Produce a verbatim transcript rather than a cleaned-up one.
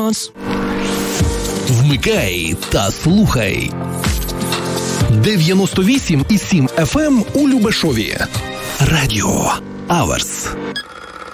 Awards. Вмикай та слухай. дев'яносто вісім і сім еф ем у Любешові. Радіо Аверс.